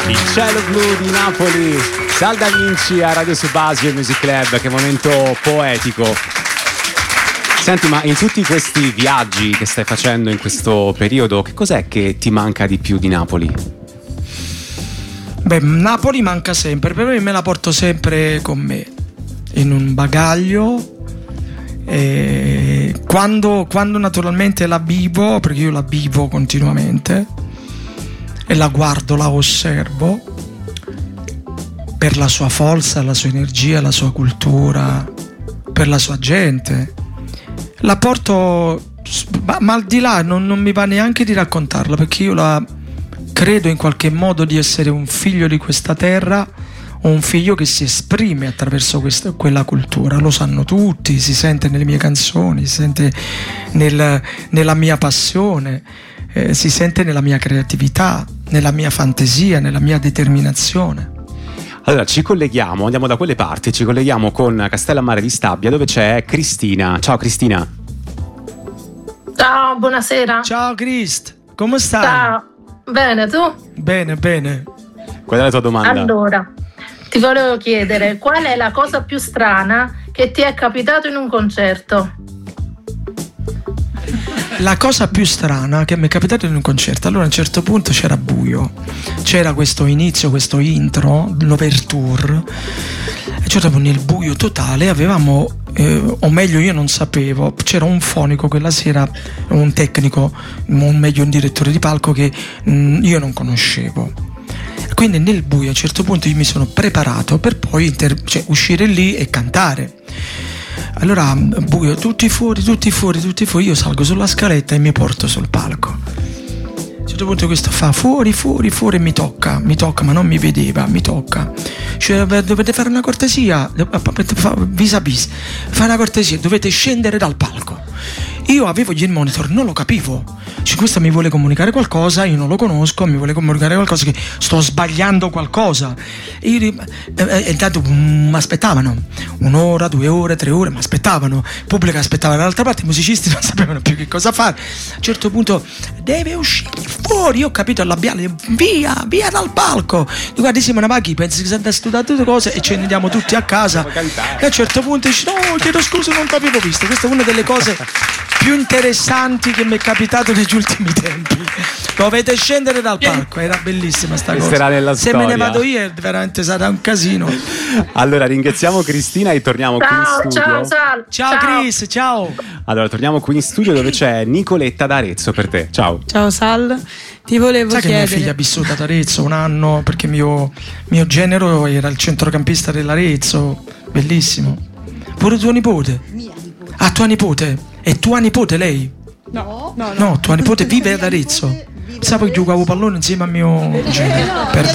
Il cielo blu di Napoli, Salda Vinci a Radio Subasio Music Club, che momento poetico. Senti, ma in tutti questi viaggi che stai facendo in questo periodo, che cos'è che ti manca di più di Napoli? Beh, Napoli manca sempre, però io me la porto sempre con me, in un bagaglio. Quando naturalmente la vivo, perché io la vivo continuamente e la guardo, la osservo per la sua forza, la sua energia, la sua cultura, per la sua gente, la porto, ma al di là non mi va neanche di raccontarla, perché io la credo in qualche modo di essere un figlio di questa terra, un figlio che si esprime attraverso quella cultura. Lo sanno tutti, si sente nelle mie canzoni, si sente nella mia passione, si sente nella mia creatività, nella mia fantasia, nella mia determinazione. Allora ci colleghiamo, andiamo da quelle parti, ci colleghiamo con Castellammare di Stabia, dove c'è Cristina. Ciao Cristina. Ciao, buonasera. Ciao Crist, come stai? Ciao, bene, tu? Bene, bene. Qual è la tua domanda? Allora, ti volevo chiedere qual è la cosa più strana che ti è capitato in un concerto? La cosa più strana che mi è capitato in un concerto, allora a un certo punto c'era buio, c'era questo inizio, questo intro, l'overture, e a un certo punto nel buio totale avevamo, o meglio io non sapevo, c'era un fonico quella sera, un tecnico, o meglio un direttore di palco che io non conoscevo. Quindi nel buio a un certo punto io mi sono preparato per poi uscire lì e cantare. Allora buio, tutti fuori, io salgo sulla scaletta e mi porto sul palco. A un certo punto questo fa fuori e mi tocca, ma non mi vedeva, mi tocca. Cioè, dovete fare una cortesia, vis-à-vis, fare una cortesia, dovete scendere dal palco. Io avevo il monitor, non lo capivo. Cioè, questo mi vuole comunicare qualcosa, io non lo conosco, mi vuole comunicare qualcosa, che sto sbagliando qualcosa. E intanto mi aspettavano 1 ora, 2 ore, 3 ore, mi aspettavano. Il pubblico aspettava dall'altra parte, i musicisti non sapevano più che cosa fare. A un certo punto deve uscire fuori, io ho capito il labiale, via dal palco. Io, guardi, Simona Maghi, pensi che stai studiando tutte cose e ce ne andiamo tutti a casa. E a un certo punto dice no, chiedo scusa, non ti avevo visto. Questa è una delle cose più interessanti che mi è capitato negli ultimi tempi. Dovete scendere dal palco, era bellissima sta cosa. Sarà nella Se storia. me ne vado io veramente sarà un casino. Allora ringraziamo Cristina e torniamo qui in studio. Ciao Chris, ciao. Allora torniamo qui in studio dove c'è Nicoletta da Arezzo per te. Ciao. Ciao Sal, ti volevo Sai chiedere. che mia figlia ha vissuto ad Arezzo 1 anno, perché mio genero era il centrocampista dell'Arezzo, bellissimo. Pure tuo nipote? Mia nipote. Ah, tua nipote? È tua nipote lei? No. No, tua nipote vive ad Arezzo. Pensavo che giocavo pallone insieme a mio genero.